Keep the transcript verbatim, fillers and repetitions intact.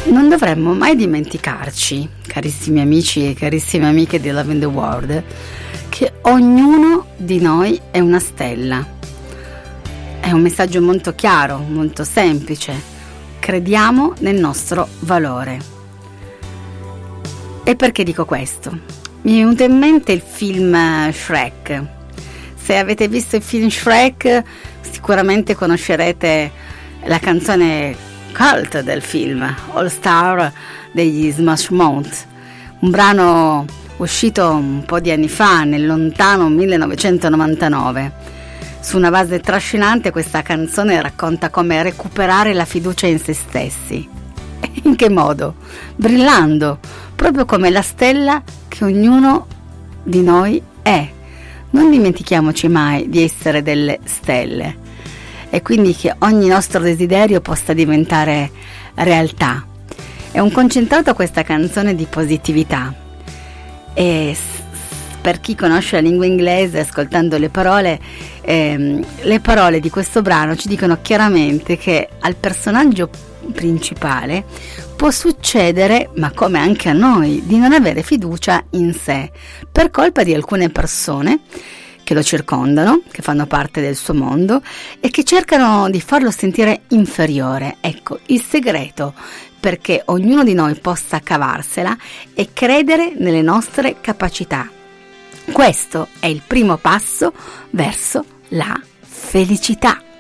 Non dovremmo mai dimenticarci, carissimi amici e carissime amiche di Love in the World, che ognuno di noi è una stella. È un messaggio molto chiaro, molto semplice. Crediamo nel nostro valore. E perché dico questo? Mi è venuto in mente il film Shrek. Se avete visto il film Shrek, sicuramente conoscerete la canzone cult del film, All Star degli Smash Mouth, un brano uscito un po' di anni fa, nel lontano millenovecentonovantanove. Su una base trascinante questa canzone racconta come recuperare la fiducia in se stessi. In che modo? Brillando, proprio come la stella che ognuno di noi è. Non dimentichiamoci mai di essere delle stelle. E quindi che ogni nostro desiderio possa diventare realtà. È un concentrato questa canzone di positività e per chi conosce la lingua inglese, ascoltando le parole, ehm, le parole di questo brano ci dicono chiaramente che al personaggio principale può succedere, ma come anche a noi, di non avere fiducia in sé per colpa di alcune persone che lo circondano, che fanno parte del suo mondo e che cercano di farlo sentire inferiore. Ecco, il segreto perché ognuno di noi possa cavarsela è credere nelle nostre capacità. Questo è il primo passo verso la felicità.